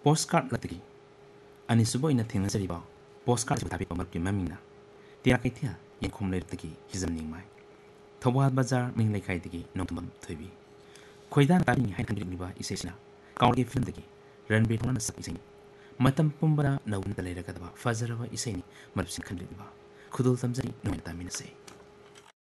postcard लतगी अनिसुबो इन थेंगनजरिबा postcard थाबी पमरकी ममिंगना तिरा कैथिया यंखोम लेरतगी हिजमनिंग my Thoubal बाजार Ming लेखाइदगी नोंतमम Thoibi खोइदान ताबिंग हाइन खंगलिबा इसेसिना काउंगे फिल्मदगी Ranbir थोंगना सक इसेनी मतम पुंबरा नौन तलेरगदबा फजरबा इसेनी मरबसिन खंगलिबा खुदुल तमजरी नोइन तामिनसे